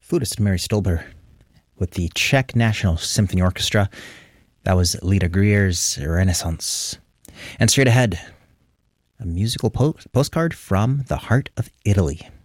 flutist Mary Stolber with the Czech National Symphony Orchestra. That was Lita Grier's Renaissance. And straight ahead, a musical postcard from the heart of Italy.